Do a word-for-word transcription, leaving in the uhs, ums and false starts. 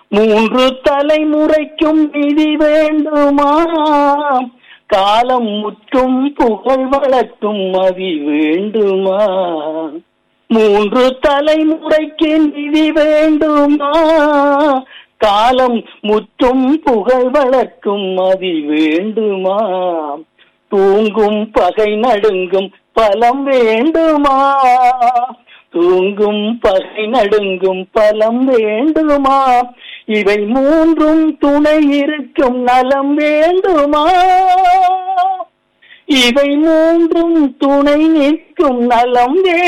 மூன்று தலைமுறைக்கும் நிதி வேண்டுமா? காலம் முற்றும் புகழ் வளர்க்கும் மதி வேண்டுமா? மூன்று தலைமுறைக்கு நிதி வேண்டுமா? காலம் முற்றும் புகழ் வளர்க்கும் மதி வேண்டுமா? தூங்கும் பகை நடுங்கும் பலம் வேண்டுமா? தூங்கும் பகை நடுங்கும் பலம் வேண்டுமா? இவை மூன்றும் துணை இருக்கும் நலம் வேண்டுமா? இவை மூன்றும் துணை நிற்கும் நலம் வே